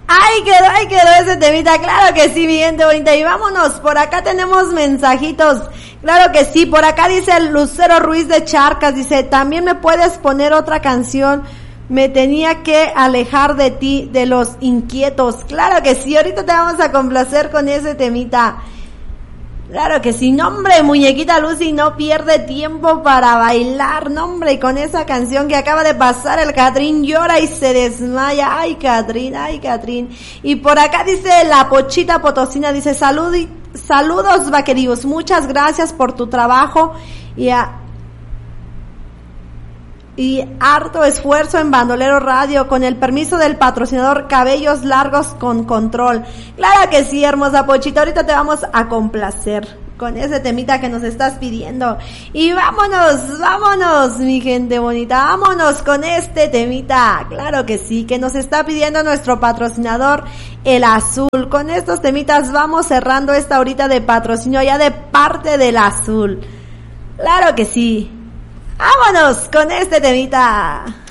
Ahí quedó ese temita, claro que sí, mi gente bonita. Y vámonos, por acá tenemos mensajitos. Claro que sí, por acá dice Lucero Ruiz de Charcas, dice, también me puedes poner otra canción, me tenía que alejar de ti, de los inquietos. Claro que sí, ahorita te vamos a complacer con ese temita. Claro que sí, nombre, muñequita Lucy no pierde tiempo para bailar, nombre, con esa canción que acaba de pasar, el Catrín llora y se desmaya, ay Catrín. Y por acá dice la Pochita Potosina, dice, saludos vaqueríos, muchas gracias por tu trabajo y harto esfuerzo en Bandolero Radio, con el permiso del patrocinador Cabellos Largos con Control. Claro que sí, hermosa Pochita, ahorita te vamos a complacer con ese temita que nos estás pidiendo. Y vámonos, mi gente bonita, vámonos con este temita, claro que sí, que nos está pidiendo nuestro patrocinador, El Azul. Con estos temitas vamos cerrando esta horita de patrocinio ya de parte del Azul. Claro que sí. Vámonos con este temita.